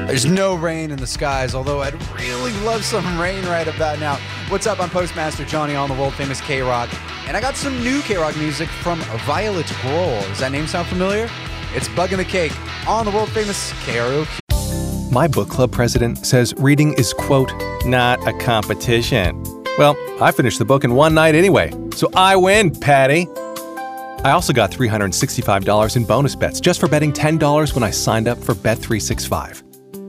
There's no rain in the skies, although I'd really love some rain right about now. What's up? I'm Postmaster Johnny on the world-famous K-Rock, and I got some new K-Rock music from Violet Grohl. Does that name sound familiar? It's Bugging the Cake on the world-famous KROQ. My book club president says reading is, quote, not a competition. Well, I finished the book in one night anyway, so I win, Patty. I also got $365 in bonus bets just for betting $10 when I signed up for Bet365.